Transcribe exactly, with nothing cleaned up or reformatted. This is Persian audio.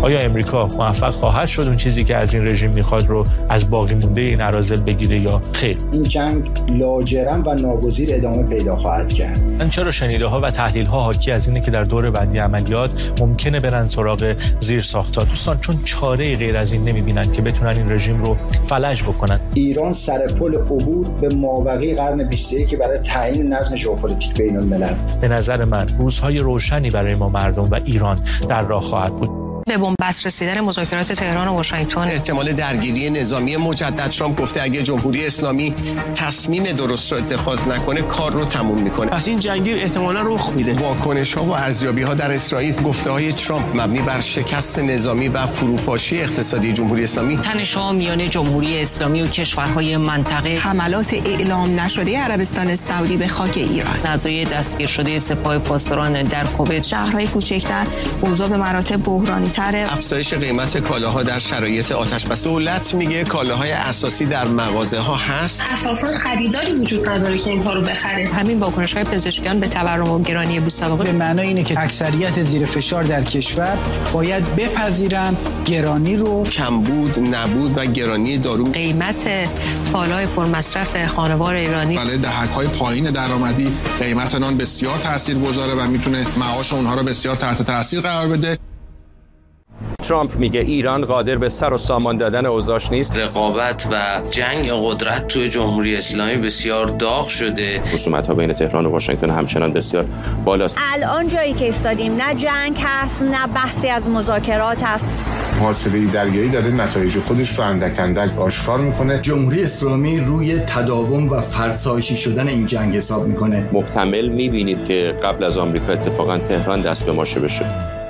آیا امریکا موفق خواهد شد اون چیزی که از این رژیم میخواد رو از باقی مونده این اراذل بگیره یا خیر؟ این جنگ لاجرم و ناگزیر ادامه پیدا خواهد کرد. من چرا شنیده ها و تحلیل ها حاکی از اینه که در دور بعدی عملیات ممکنه برن سراغ زیر ساخت‌ها. دوستان چون چاره غیر از این نمیبینن که بتونن این رژیم رو فلج بکنن. ایران سر پل عبور به مابقی قرن بیست و یک برای تعیین نظم ژئوپلیتیک بین الملل. به نظر من روزهای روشنی برای ما مردم و ایران در راه خواهد بود. به بنبست رسیدن مذاکرات تهران و واشنگتن، احتمال درگیری نظامی مجدد، ترامپ گفته اگه جمهوری اسلامی تصمیم درست رو اتخاذ نکنه کار رو تموم میکنه. پس این جنگی احتمالاً رخ میده. واکنش ها و ارزیابی ها در اسرائیل، گفته های ترامپ مبنی بر شکست نظامی و فروپاشی اقتصادی جمهوری اسلامی، تنش‌ها میان جمهوری اسلامی و کشورهای منطقه، حملات اعلام نشده عربستان سعودی به خاک ایران، اعضای دستگیر شده سپاه پاسداران در کویت، شهرهای کوچکتر اوضاع به مراتب بحرانی تره، افزایش قیمت کالاها در شرایط آتش‌بس. دولت میگه کالاهای اساسی در مغازه ها هست، اساساً خریداری وجود نداره که اینها رو بخره. همین واکنش‌های پزشکان به تورم و گرانی بی‌سابقه به معنای اینه که اکثریت زیر فشار در کشور باید بپذیرن گرانی رو. کمبود، نبود و گرانی دارو، قیمت کالای پرمصرف خانوار ایرانی، برای دهک‌های پایین درآمدی قیمت نان بسیار تاثیرگذاره و میتونه معاش اونها رو بسیار تحت تاثیر قرار بده. ترامپ میگه ایران قادر به سر و سامان دادن اوضاعش نیست. رقابت و جنگ قدرت توی جمهوری اسلامی بسیار داغ شده. خصومت‌ها بین تهران و واشنگتن همچنان بسیار بالاست. الان جایی که ایستادیم نه جنگ هست نه بحثی از مذاکرات هست. محاصره دریایی داره نتایج خودش رو اندک اندک آشکار میکنه. جمهوری اسلامی روی تداوم و فرسایشی شدن این جنگ حساب میکنه. محتمل میبینید که قبل از آمریکا اتفاقا تهران دست به ماشه بشه.